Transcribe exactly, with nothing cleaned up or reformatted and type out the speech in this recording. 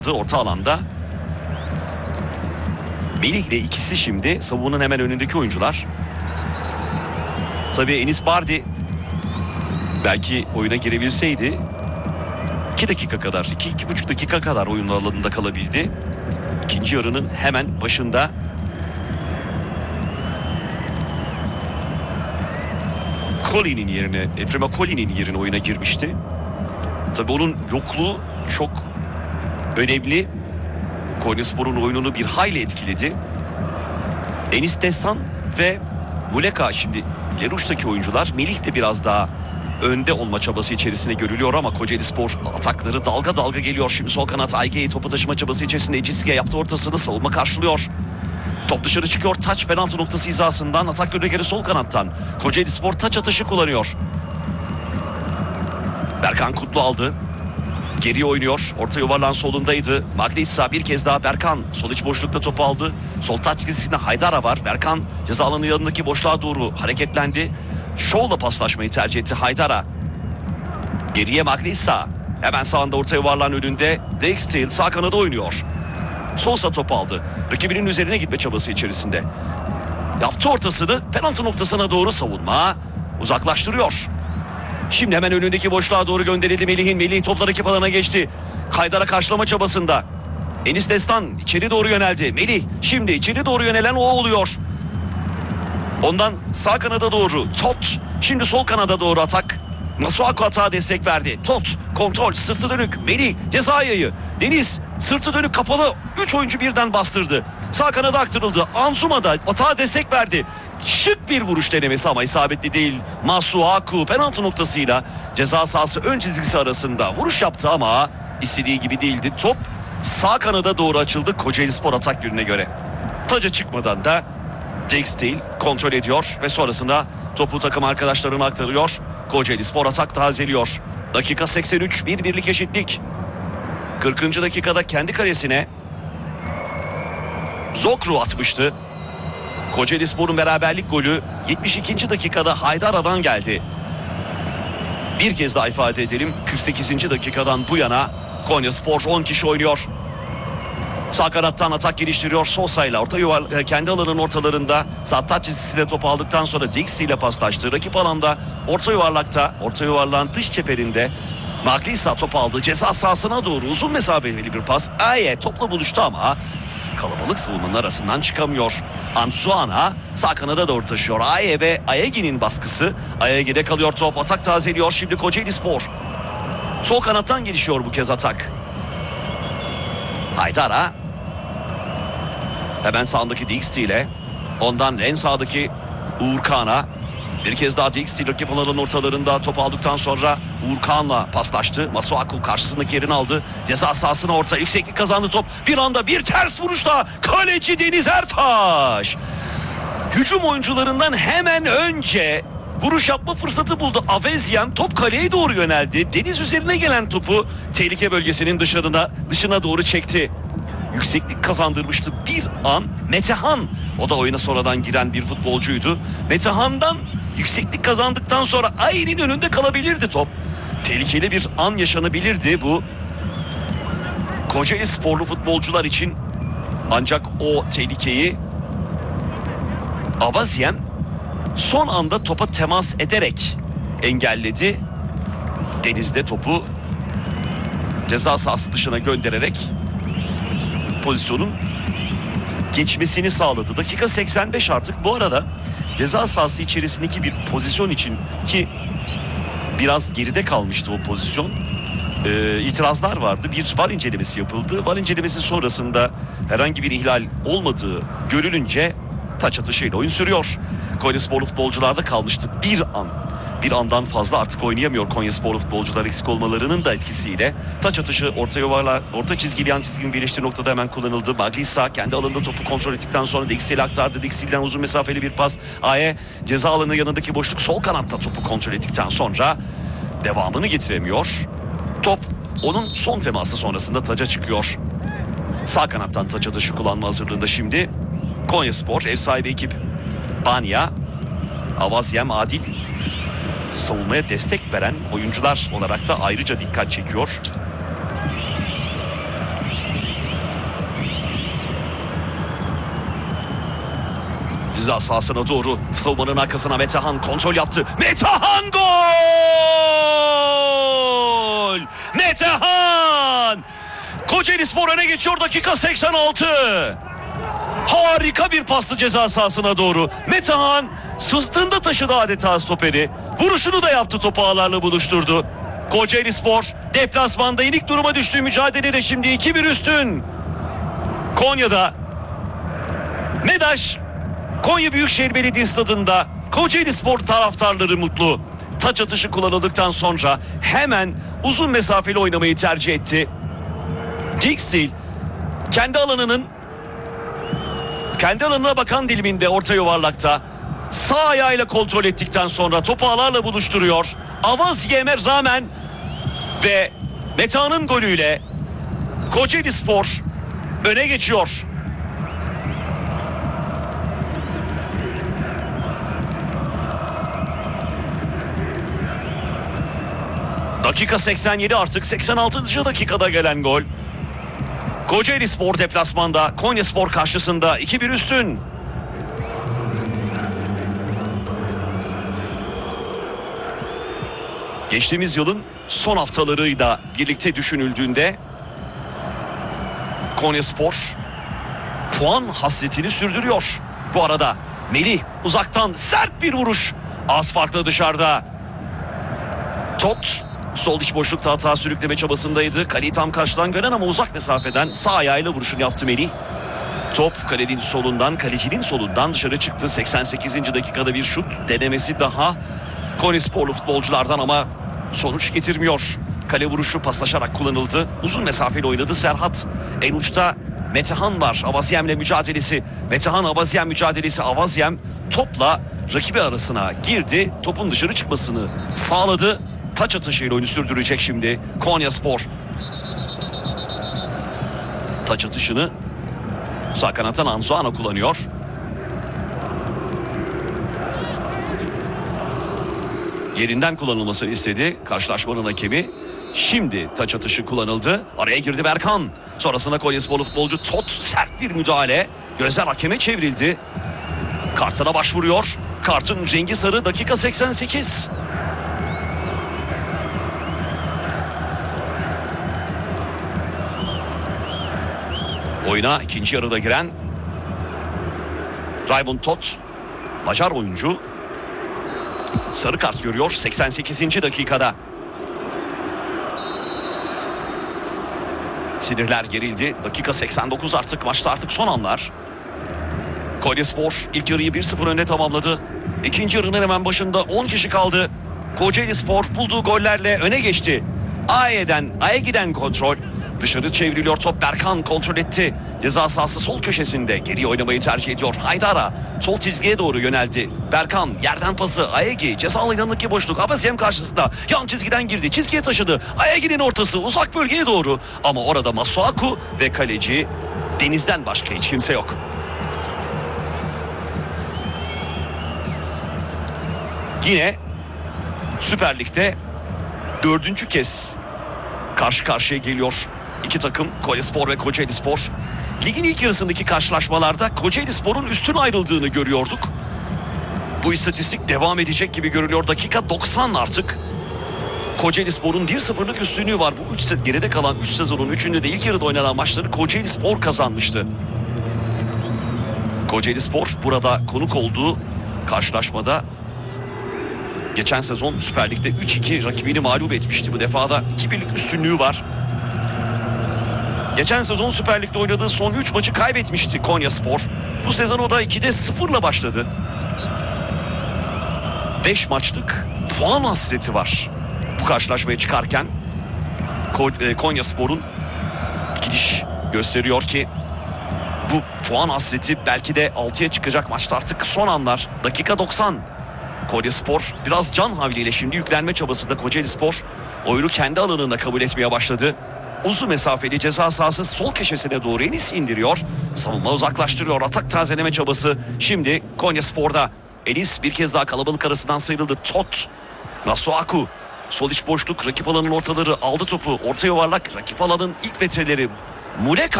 Orta alanda Melih ile ikisi şimdi savunmanın hemen önündeki oyuncular. Tabii Enis Bardi belki oyuna girebilseydi iki dakika kadar, iki iki buçuk dakika kadar oyun alanında kalabildi. İkinci yarının hemen başında Colin'in yerine, Efrem Colin'in yerine oyuna girmişti. Tabii onun yokluğu çok önemli. Konyaspor'un oyununu bir hayli etkiledi. Enis Destan ve Muleka şimdi ileri uçtaki oyuncular. Melih de biraz daha önde olma çabası içerisinde görülüyor ama Kocaelispor atakları dalga dalga geliyor. Şimdi sol kanat Ayge'yi topu taşıma çabası içerisinde Eciske yaptı ortasını, savunma karşılıyor. Top dışarı çıkıyor. Taç penaltı noktası hizasından, atak yönü sol kanattan. Kocaelispor taç atışı kullanıyor. Berkan Kutlu aldı. Geriye oynuyor. Orta yuvarlağın solundaydı. Magnissa bir kez daha Berkan sol iç boşlukta topu aldı. Sol taç çizgisinde Haydara var. Berkan ceza alanı yanındaki boşluğa doğru hareketlendi. Şov'la paslaşmayı tercih etti Haydara. Geriye Magnissa. Hemen sağında orta yuvarlağın önünde Dijksteel sağ kanada oynuyor. Sosa topu aldı. Rakibinin üzerine gitme çabası içerisinde. Yaptı ortasını, penaltı noktasına doğru savunma uzaklaştırıyor. Şimdi hemen önündeki boşluğa doğru gönderildi Melih'in. Melih topla rakip alana geçti. Haydara karşılama çabasında. Enis Destan içeri doğru yöneldi. Melih şimdi içeri doğru yönelen o oluyor. Ondan sağ kanada doğru Tot. Şimdi sol kanada doğru atak. Masuaku atağa destek verdi. Tot kontrol, sırtı dönük. Melih ceza yayı. Deniz sırtı dönük kapalı. üç oyuncu birden bastırdı. Sağ kanada aktarıldı. Anzuma da atağa destek verdi. Şık bir vuruş denemesi ama isabetli değil. Masuaku penaltı noktasıyla ceza sahası ön çizgisi arasında vuruş yaptı ama istediği gibi değildi. Top sağ kanada doğru açıldı Kocaelispor atak yönüne göre. Taca çıkmadan da Dijksteel kontrol ediyor ve sonrasında topu takım arkadaşlarına aktarıyor. Kocaelispor atak tazeliyor. Dakika seksen üç, bir birlik eşitlik. kırkıncı dakikada kendi kalesine Zokru atmıştı. Kocaelispor'un beraberlik golü yetmiş ikinci dakikada Haydara'dan geldi. Bir kez daha ifade edelim, kırk sekizinci dakikadan bu yana Konyaspor on kişi oynuyor. Sağ kanattan atak geliştiriyor Sosa ile orta yuvar kendi alanının ortalarında sağ taç çizgisiyle topu aldıktan sonra Dijksteel ile paslaştı. Rakip alanda orta yuvarlakta, orta yuvarlağın dış çeperinde Magnissa topu aldı. Ceza sahasına doğru uzun mesafeli bir pas. Aye topla buluştu ama kalabalık savunmanın arasından çıkamıyor. Ansuana sağ kanada doğru taşıyor. Aye ve Ayegi'nin baskısı. Ayegi'de kalıyor top. Atak tazeliyor şimdi Kocaelispor. Sol kanattan gelişiyor bu kez atak. Haydara. Hemen sağındaki Dijksteel'e. Ondan en sağdaki Uğurkan'a. Bir kez daha Dijksteel rakip alanının ortalarında top aldıktan sonra Uğurkan'la paslaştı. Masuaku karşısındaki yerini aldı. Ceza sahasına orta yükseklik kazandı top. Bir anda bir ters vuruşla kaleci Deniz Ertaş. Hücum oyuncularından hemen önce vuruş yapma fırsatı buldu. Avezian top kaleye doğru yöneldi. Deniz üzerine gelen topu tehlike bölgesinin dışarına, dışına doğru çekti. Yükseklik kazandırmıştı bir an. Metehan, o da oyuna sonradan giren bir futbolcuydu. Metehan'dan yükseklik kazandıktan sonra Ay'nin önünde kalabilirdi top. Tehlikeli bir an yaşanabilirdi bu Kocaelisporlu futbolcular için. Ancak o tehlikeyi Avazian son anda topa temas ederek engelledi. Deniz'de topu ceza sahası dışına göndererek pozisyonun geçmesini sağladı. Dakika seksen beş artık. Bu arada ceza sahası içerisindeki bir pozisyon için ki biraz geride kalmıştı o pozisyon. Ee, itirazlar vardı. Bir var incelemesi yapıldı. Var incelemesi sonrasında herhangi bir ihlal olmadığı görülünce taç atışıyla oyun sürüyor. Konyasporlu futbolcularda kalmıştı bir an. Bir andan fazla artık oynayamıyor Konyasporlu futbolcular eksik olmalarının da etkisiyle. Taç atışı orta yuvarla, orta çizgili yan çizginin birleştiği noktada hemen kullanıldı. Magnissa kendi alanında topu kontrol ettikten sonra Dijksteel'e aktardı. Dijksteel'den uzun mesafeli bir pas. Aye ceza alanı yanındaki boşluk sol kanatta topu kontrol ettikten sonra devamını getiremiyor. Top onun son teması sonrasında taca çıkıyor. Sağ kanattan taç atışı kullanma hazırlığında şimdi Konyaspor, ev sahibi ekip Banya, Avazian, Adil savunmaya destek veren oyuncular olarak da ayrıca dikkat çekiyor. Ceza sahasına doğru savunmanın arkasına Metehan kontrol yaptı. Metehan gol! Metehan! Kocaelispor öne geçiyor dakika seksen altı. Harika bir pastı ceza sahasına doğru. Metehan sırtında taşıdı adeta stoperi. Vuruşunu da yaptı, topu ağlarla buluşturdu. Kocaelispor deplasmanda inik duruma düştüğü mücadelede şimdi iki bir üstün. Konya'da MEDAŞ Konya Büyükşehir Belediye Stadı'nda Kocaelispor taraftarları mutlu. Taç atışı kullanıldıktan sonra hemen uzun mesafeli oynamayı tercih etti. Dixil kendi alanının kendi alanına bakan diliminde orta yuvarlakta sağ ayağıyla kontrol ettikten sonra topu ağlarla buluşturuyor. Avaziye'me rağmen ve Metehan'ın golüyle Kocaelispor öne geçiyor. Dakika seksen yedi, artık seksen altıncı dakikada gelen gol. Kocaelispor deplasmanda Konyaspor karşısında iki bir üstün. Geçtiğimiz yılın son haftalarıyla birlikte düşünüldüğünde Konyaspor puan hasretini sürdürüyor. Bu arada Melih uzaktan sert bir vuruş. Az farklı dışarıda. Tot sol iç boşlukta hata sürükleme çabasındaydı. Kaleyi tam karşıdan gören ama uzak mesafeden sağ ayağıyla vuruşunu yaptı Melih. Top kalenin solundan, kalecinin solundan dışarı çıktı. seksen sekizinci dakikada bir şut denemesi daha Konyasporlu futbolculardan ama sonuç getirmiyor. Kale vuruşu paslaşarak kullanıldı. Uzun mesafeli oynadı Serhat. En uçta Metehan var. Avaziyem'le mücadelesi. Metehan Avaziyem mücadelesi. Avaziyem topla rakibi arasına girdi. Topun dışarı çıkmasını sağladı. Taç atışıyla oyunu sürdürecek şimdi Konyaspor. Taç atışını sağ kanattan Anzuana kullanıyor. Yerinden kullanılmasını istedi karşılaşmanın hakemi. Şimdi taç atışı kullanıldı. Araya girdi Berkan. Sonrasında Konyasporlu futbolcu Tot sert bir müdahale. Gözler hakeme çevrildi. Kartına başvuruyor. Kartın rengi sarı. Dakika seksen sekiz. Oyuna ikinci yarıda giren Raymond Tot, Macar oyuncu, sarı kart görüyor seksen sekizinci dakikada. Sinirler gerildi. Dakika seksen dokuz artık. Maçta artık son anlar. Konyaspor ilk yarıyı bir sıfır önde tamamladı. İkinci yarının hemen başında on kişi kaldı. Kocaelispor bulduğu gollerle öne geçti. A'den A'ya giden kontrol. Dışarı çevriliyor top. Berkan kontrol etti. Ceza sahası sol köşesinde geriye oynamayı tercih ediyor. Haydara sol çizgiye doğru yöneldi. Berkan yerden pası. Ayegi ceza alanındaki boşluk. Avaziyem karşısında yan çizgiden girdi. Çizgiye taşıdı. Ayegi'nin ortası uzak bölgeye doğru. Ama orada Masuaku ve kaleci Deniz'den başka hiç kimse yok. Yine Süper Lig'de dördüncü kez karşı karşıya geliyor İki takım, Konyaspor ve Kocaelispor. Ligin ilk yarısındaki karşılaşmalarda Kocaelispor'un üstün ayrıldığını görüyorduk. Bu istatistik devam edecek gibi görünüyor. Dakika doksan artık. Kocaelispor'un bir sıfırlık üstünlüğü var. Bu üç set geride kalan üç sezonun üçünde de ilk yarıda oynanan maçları Kocaelispor kazanmıştı. Kocaelispor burada konuk olduğu karşılaşmada geçen sezon Süper Lig'de üç iki rakibini mağlup etmişti. Bu defa da iki birlik üstünlüğü var. Geçen sezon Süper Lig'de oynadığı son üç maçı kaybetmişti Konyaspor. Bu sezon o da ikide sıfırla başladı. beş maçlık puan hasreti var. Bu karşılaşmaya çıkarken Konyaspor'un gidiş gösteriyor ki bu puan hasreti belki de altıya çıkacak maçta artık son anlar. Dakika doksan. Konyaspor biraz can havliyle şimdi yüklenme çabasında. Kocaelispor oyunu kendi alanında kabul etmeye başladı. Uzun mesafeli ceza sahası sol köşesine doğru Enis indiriyor. Savunma uzaklaştırıyor. Atak tazeleme çabası şimdi Konyaspor'da. Enis bir kez daha kalabalık arasından sıyrıldı. Tot, Masuaku sol iç boşluk, rakip alanın ortaları aldı topu. Orta yuvarlak, rakip alanın ilk metreleri. Muleka